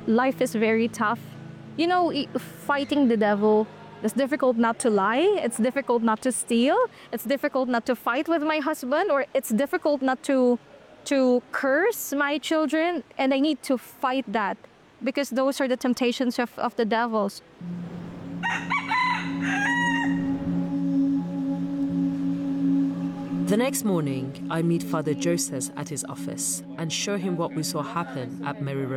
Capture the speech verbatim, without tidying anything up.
life is very tough. You know, i- fighting the devil, it's difficult not to lie, it's difficult not to steal, it's difficult not to fight with my husband, or it's difficult not to to curse my children, and I need to fight that because those are the temptations of, of the devils. The next morning, I meet Father Joseph at his office and show him what we saw happen at Mary